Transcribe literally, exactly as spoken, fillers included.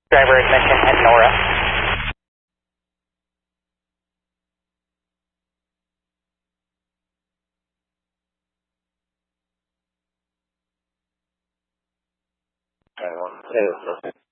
Driver ignition at Nora. I want to say